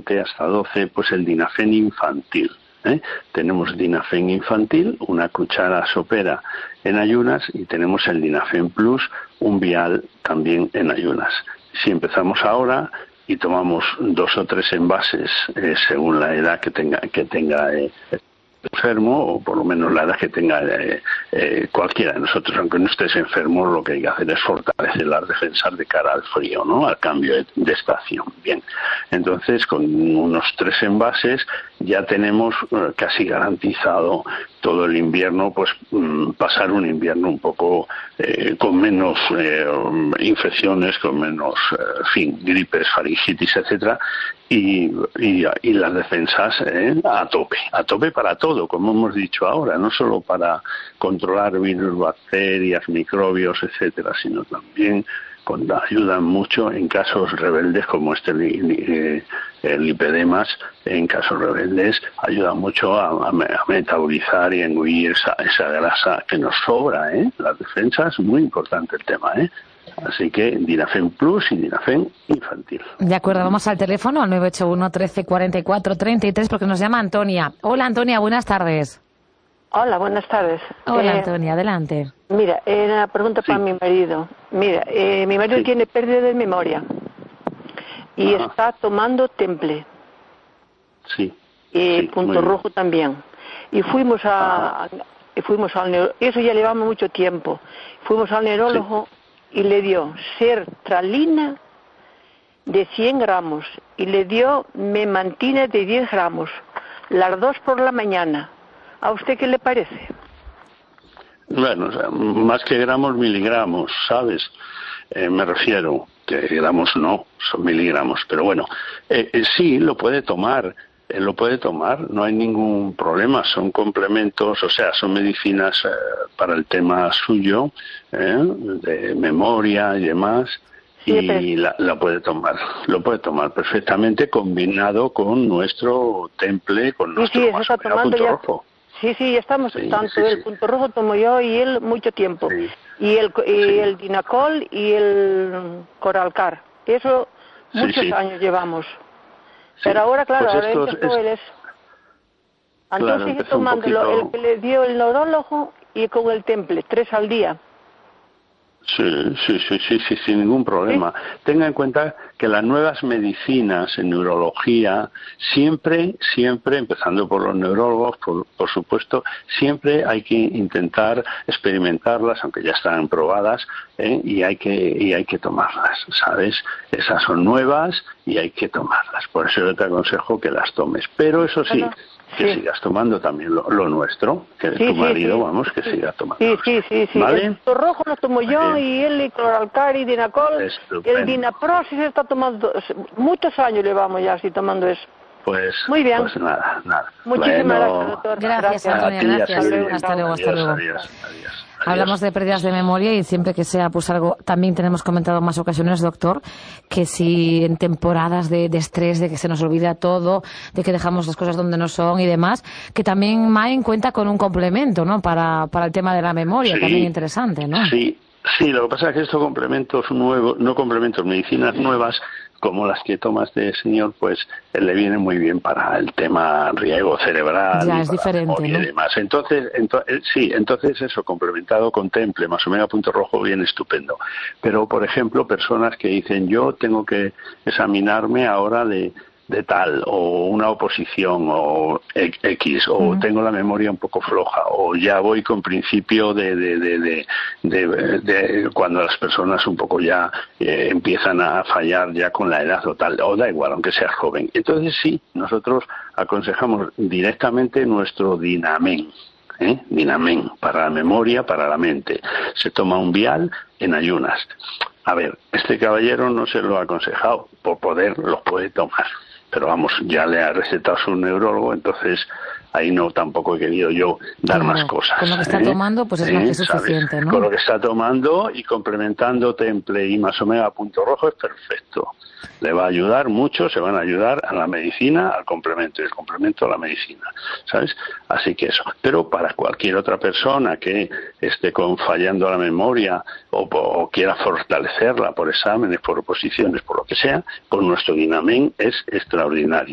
adelante, hasta 12, pues el Dinafen infantil. Tenemos Dinafen infantil, una cuchara sopera en ayunas, y tenemos el Dinafen Plus, un vial también en ayunas. Si empezamos ahora y tomamos 2 o 3 envases según la edad que tenga enfermo, o por lo menos la edad que tenga cualquiera de nosotros, aunque no estés enfermo, lo que hay que hacer es fortalecer las defensas de cara al frío, ¿no? Al cambio de estación. Bien, entonces con unos 3 envases ya tenemos casi garantizado todo el invierno, pues pasar un invierno un poco con menos infecciones, con menos, gripes, faringitis, etcétera, y las defensas a tope para todo, como hemos dicho ahora, no solo para controlar virus, bacterias, microbios, etcétera, sino también ayudan mucho en casos rebeldes como el lipedemas. En casos rebeldes ayuda mucho a metabolizar y engullir esa grasa que nos sobra, Las defensas, muy importante el tema, Así que Dinafen Plus y Dinafen infantil. De acuerdo, vamos al teléfono, al 981 13 44 33, porque nos llama Antonia. Hola, Antonia, buenas tardes. Hola, buenas tardes. Hola, Antonia, adelante. Mira, una pregunta para mi marido. Mira, mi marido tiene pérdida de memoria y está tomando Temple. Sí. Y Punto Rojo también. Y fuimos al neurólogo, eso ya llevamos mucho tiempo. Fuimos al neurólogo y le dio sertralina de 100 gramos y le dio memantina de 10 gramos, las 2 por la mañana. ¿A usted qué le parece? Bueno, o sea, más que gramos, miligramos, ¿sabes? Me refiero, que gramos no, son miligramos, pero bueno, sí, lo puede tomar, no hay ningún problema, son complementos, o sea, son medicinas para el tema suyo, de memoria y demás, y lo puede tomar perfectamente combinado con nuestro Temple, con nuestro Punto Rojo. Sí, estamos tanto el Punto Rojo tomo yo y él mucho tiempo. Sí. Y el Dinacol y el Coralcar. Eso muchos años llevamos. Sí. Pero ahora, claro, pues ahora empezó él eso. Entonces sigue tomándolo el que le dio el neurólogo y con el Temple, 3 al día. Sí, sin ningún problema. ¿Sí? Tenga en cuenta que las nuevas medicinas en neurología siempre, empezando por los neurólogos, por supuesto, siempre hay que intentar experimentarlas, aunque ya están probadas, y hay que tomarlas, ¿sabes? Esas son nuevas y hay que tomarlas. Por eso yo te aconsejo que las tomes. Pero eso sí, que sigas tomando también lo nuestro, que tu marido, que siga tomando. Sí. ¿Vale? El Punto Rojo lo tomo yo y él, y Cloralcar y Dinacol. Estupendo. El Dinapro sí se está tomando, muchos años llevamos ya así tomando eso. Pues, muy bien. Pues nada. Muchísimas gracias, doctor. Gracias, Antonia, gracias. Hasta luego. Adiós. Hablamos de pérdidas de memoria y siempre que sea pues algo, también tenemos comentado en más ocasiones, doctor, que si en temporadas de estrés, de que se nos olvida todo, de que dejamos las cosas donde no son y demás, que también Main cuenta con un complemento, ¿no? Para el tema de la memoria, también interesante, ¿no? Sí, lo que pasa es que estos complementos nuevos, no complementos, medicinas nuevas, como las que toma este señor, pues le viene muy bien para el tema riego cerebral, ya es diferente, ¿no? Y demás. Entonces eso, complementado con Temple, más o menos Punto Rojo, viene estupendo. Pero, por ejemplo, personas que dicen, yo tengo que examinarme ahora de tal, o una oposición, o X, o tengo la memoria un poco floja, o ya voy con principio de cuando las personas un poco ya empiezan a fallar ya con la edad o tal, o da igual, aunque seas joven. Entonces sí, nosotros aconsejamos directamente nuestro Dinamen. Dinamen, para la memoria, para la mente. Se toma un vial en ayunas. A ver, este caballero no se lo ha aconsejado, por poder los puede tomar. Pero vamos, ya le ha recetado su neurólogo, entonces ahí no tampoco he querido yo dar más cosas. Con lo que está tomando, pues es más que suficiente, ¿no? Con lo que está tomando y complementando Temple y más o menos Punto Rojo es perfecto. Le va a ayudar mucho, se van a ayudar a la medicina, al complemento, y el complemento a la medicina, ¿sabes? Así que eso. Pero para cualquier otra persona que esté fallando la memoria o quiera fortalecerla por exámenes, por oposiciones, por lo que sea, pues nuestro Dinamen es extraordinario.